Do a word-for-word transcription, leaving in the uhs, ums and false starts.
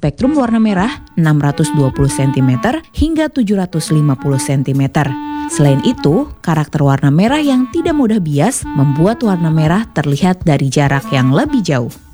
spektrum warna merah enam ratus dua puluh sentimeter hingga tujuh ratus lima puluh sentimeter. Selain itu, karakter warna merah yang tidak mudah bias membuat warna merah terlihat dari jarak yang lebih jauh.